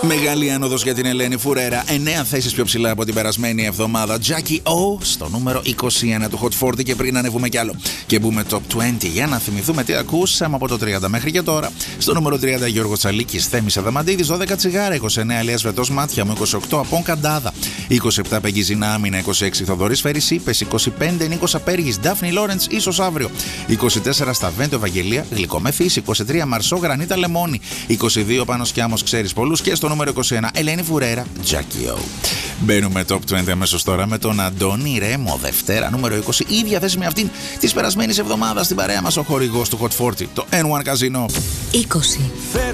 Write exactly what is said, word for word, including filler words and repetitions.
Μεγάλη άνοδος για την Ελένη Φουρέρα. εννέα θέσεις πιο ψηλά από την περασμένη εβδομάδα. Jackie O στο νούμερο είκοσι ένα του Hot σαράντα. Και πριν ανεβούμε κι άλλο και μπούμε top είκοσι, για να θυμηθούμε τι ακούσαμε από το τριάντα μέχρι και τώρα. Στο νούμερο τριάντα Γιώργος Τσαλίκης, Θέμης Αδαμαντίδης, δώδεκα Τσιγάρα, είκοσι εννέα Αλίας Βετός, Μάτια μου, είκοσι οκτώ Απόν Καντάδα, είκοσι επτά Πεγγιζινά Άμυνα, είκοσι έξι Θοδωρής Φέρης Είπες, είκοσι πέντε Νίκος Απέργης, Ντάφνη Λόρεντς, ίσως αύριο, είκοσι τέσσερα Σταβέντο Ευαγγελία, Γλυκό με Φύση, είκοσι τρία Μαρσό Γρανίτα Λεμόνι, είκοσι δύο Πάνος Κιάμος, Ξέρεις Πολλούς, και στο νούμερο είκοσι ένα Ελένη Φουρέρα, Jackie O. Μπαίνουμε top είκοσι αμέσως τώρα με τον Αντώνη Ρέμο, Δευτέρα νούμερο είκοσι, ίδια θέση με αυτήν της περασμένης εβδομάδας. Στην παρέα μας ο χορηγός του Hot σαράντα, το N one Casino. είκοσι.